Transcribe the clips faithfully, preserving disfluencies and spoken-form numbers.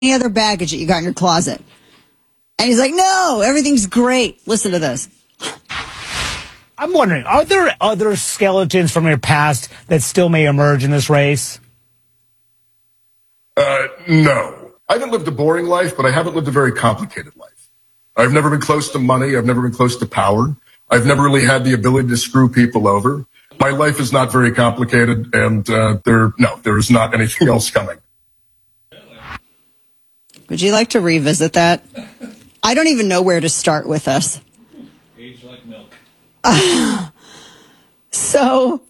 any other baggage that you got in your closet? And he's like, no, everything's great. Listen to this. I'm wondering, are there other skeletons from your past that still may emerge in this race? Uh, no. I haven't lived a boring life, but I haven't lived a very complicated life. I've never been close to money. I've never been close to power. I've never really had the ability to screw people over. My life is not very complicated, and uh, there, no, there is not anything else coming. Would you like to revisit that? I don't even know where to start with this. Age like milk. Uh, so,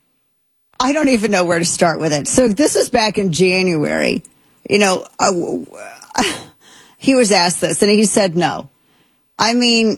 I don't even know where to start with it. So, this is back in January. You know, uh, he was asked this, and he said no. I mean,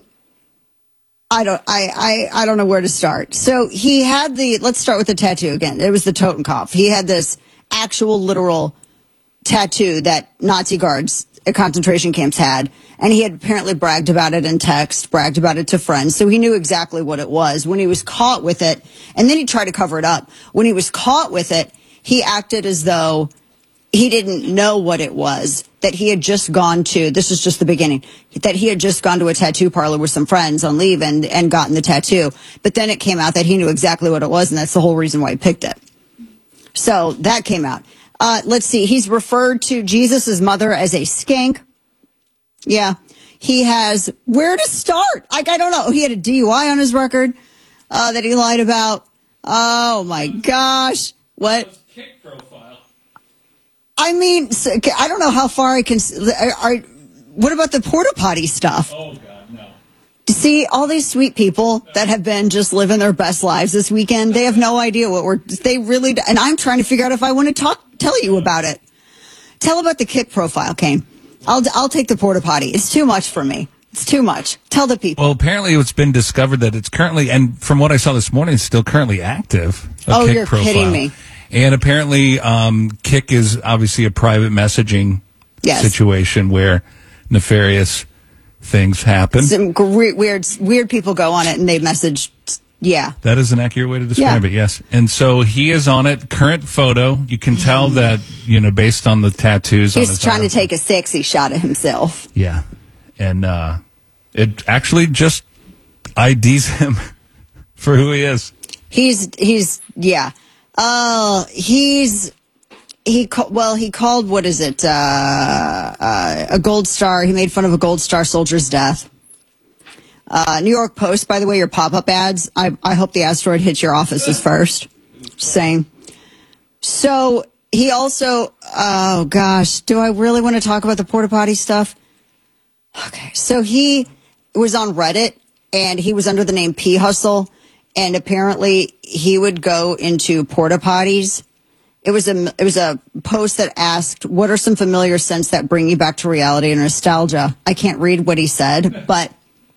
I don't, I, I, I don't know where to start. So, he had the, let's start with the tattoo again. It was the Totenkopf. He had this actual literal tattoo that Nazi guards at concentration camps had, and he had apparently bragged about it in text, bragged about it to friends, so he knew exactly what it was. When he was caught with it, and then he tried to cover it up, when he was caught with it, he acted as though he didn't know what it was, that he had just gone to, this is just the beginning, that he had just gone to a tattoo parlor with some friends on leave and, and gotten the tattoo. But then it came out that he knew exactly what it was, and that's the whole reason why he picked it. So that came out. Uh, let's see. He's referred to Jesus' mother as a skank. Yeah. He has, where to start? Like, I don't know. He had a D U I on his record uh, that he lied about. Oh, my gosh. What? Kick profile. I mean, I don't know how far I can. Are, are, what about the porta potty stuff? Oh, God, no. See, all these sweet people that have been just living their best lives this weekend, they have no idea what we're, they really, and I'm trying to figure out if I want to talk, tell you about it. Tell about the kick profile, Kane. I'll, I'll take the porta potty. It's too much for me. It's too much. Tell the people. Well, apparently it's been discovered that it's currently, and from what I saw this morning, it's still currently active. Oh, Kick you're profile. kidding me. And apparently, um, Kick is obviously a private messaging yes. situation where nefarious things happen. Some weird, weird, weird people go on it and they message. Yeah. That is an accurate way to describe yeah. it, yes. And so he is on it. Current photo. You can tell that, you know, based on the tattoos. He's on his trying arm. to take a sexy shot of himself. Yeah. And uh, it actually just I Ds him for who he is. He's, he's, yeah. Uh, he's, he, ca- well, he called, what is it, uh, uh, a gold star. He made fun of a gold star soldier's death. Uh, New York Post, by the way, your pop-up ads, I, I hope the asteroid hits your offices first. Same. So, he also, oh gosh, do I really want to talk about the porta potty stuff? Okay, so he was on Reddit, and he was under the name P Hustle, and apparently he would go into porta potties. It was a it was a post that asked, "What are some familiar scents that bring you back to reality and nostalgia?" I can't read what he said, but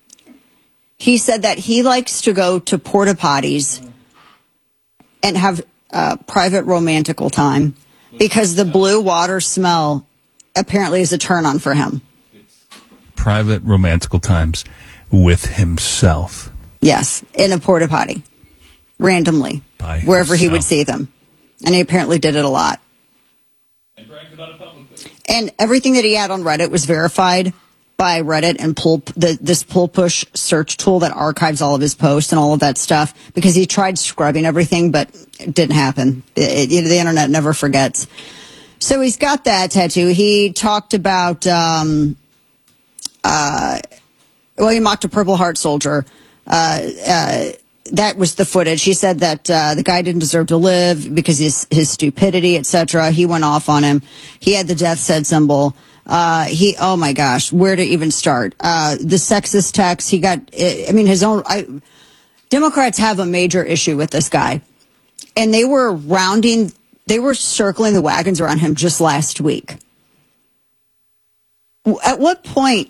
he said that he likes to go to porta potties and have uh, private romantical time because the blue water smell apparently is a turn on for him. Private romantical times with himself. Yes, in a porta potty, randomly, By wherever himself. he would see them. And he apparently did it a lot. And bragged about it publicly. And everything that he had on Reddit was verified by Reddit and pull the, this pull push search tool that archives all of his posts and all of that stuff, because he tried scrubbing everything, but it didn't happen. It, it, the internet never forgets. So he's got that tattoo. He talked about, um, uh, well, he mocked a Purple Heart soldier. Uh, uh, that was the footage. He said that uh, the guy didn't deserve to live because his his stupidity, et cetera. He went off on him. He had the death said symbol. Uh, he, oh my gosh, where to even start? Uh, the sexist text. He got. I mean, his own. I, Democrats have a major issue with this guy, and they were rounding. They were circling the wagons around him just last week. At what point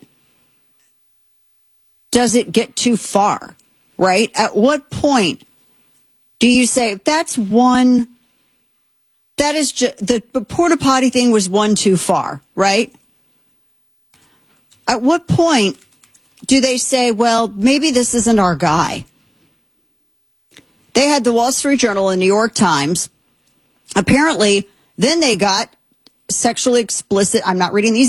does it get too far, right? At what point do you say, that's one, that is just, the, the porta potty thing was one too far, right? At what point do they say, well, maybe this isn't our guy? They had the Wall Street Journal and New York Times. Apparently, then they got sexually explicit. I'm not reading these